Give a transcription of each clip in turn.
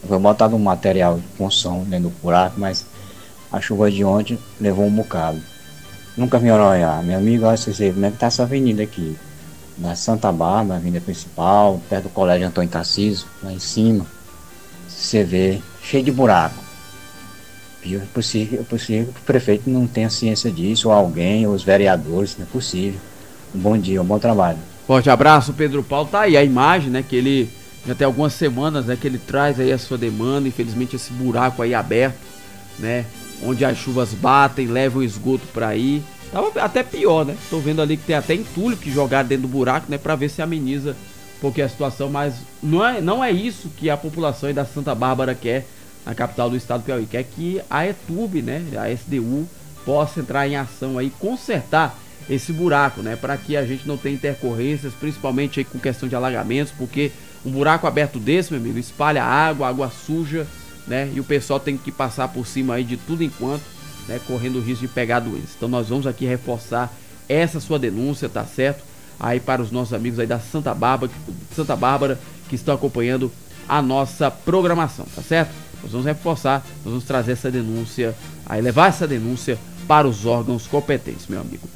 Foi botado um material de construção dentro do buraco, mas a chuva de ontem levou um bocado. Nunca vieram olhar. Meu amigo, olha, você como é que tá essa avenida aqui? Na Santa Bárbara, avenida principal, perto do Colégio Antônio Tarcísio, lá em cima. Você vê, cheio de buraco. E é possível que o prefeito não tenha ciência disso, ou alguém, ou os vereadores, não é possível. Um bom dia, um bom trabalho. Forte abraço, Pedro Paulo. Tá aí a imagem, né, que ele já tem algumas semanas, né, que ele traz aí a sua demanda. Infelizmente esse buraco aí aberto, né, onde as chuvas batem, levam o esgoto para aí. Tava até pior, né? Tô vendo ali que tem até entulho que jogaram dentro do buraco, né, para ver se ameniza um pouquinho a situação, mas não é isso que a população aí da Santa Bárbara quer, na capital do estado do Piauí. Quer que a ETUB, né, a SDU, possa entrar em ação aí, consertar esse buraco, né, para que a gente não tenha intercorrências, principalmente aí com questão de alagamentos, porque um buraco aberto desse, meu amigo, espalha água suja, né, e o pessoal tem que passar por cima aí de tudo enquanto, né, correndo o risco de pegar doença. Então nós vamos aqui reforçar essa sua denúncia, tá certo? Aí para os nossos amigos aí da Santa Bárbara que estão acompanhando a nossa programação, tá certo? Nós vamos reforçar, nós vamos trazer essa denúncia, aí levar essa denúncia para os órgãos competentes, meu amigo.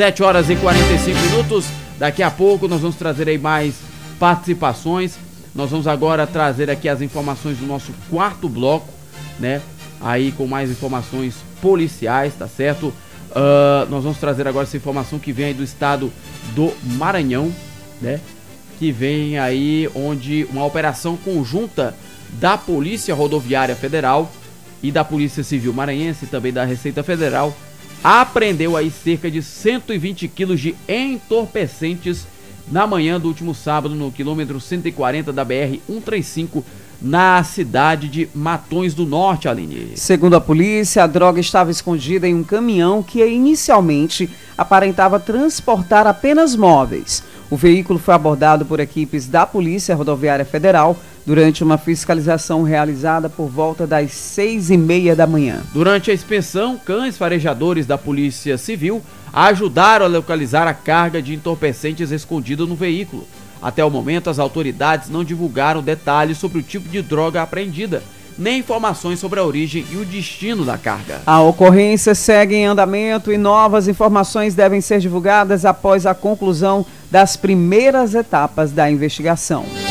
7h45, daqui a pouco nós vamos trazer aí mais participações. Nós vamos agora trazer aqui as informações do nosso quarto bloco, né? Aí com mais informações policiais, tá certo? Nós vamos trazer agora essa informação que vem aí do estado do Maranhão, né? Que vem aí onde uma operação conjunta da Polícia Rodoviária Federal e da Polícia Civil Maranhense e também da Receita Federal apreendeu aí cerca de 120 quilos de entorpecentes na manhã do último sábado no quilômetro 140 da BR-135 na cidade de Matões do Norte, Aline. Segundo a polícia, a droga estava escondida em um caminhão que inicialmente aparentava transportar apenas móveis. O veículo foi abordado por equipes da Polícia Rodoviária Federal durante uma fiscalização realizada por volta das 6h30 da manhã. Durante a inspeção, cães farejadores da Polícia Civil ajudaram a localizar a carga de entorpecentes escondida no veículo. Até o momento, as autoridades não divulgaram detalhes sobre o tipo de droga apreendida, nem informações sobre a origem e o destino da carga. A ocorrência segue em andamento e novas informações devem ser divulgadas após a conclusão das primeiras etapas da investigação.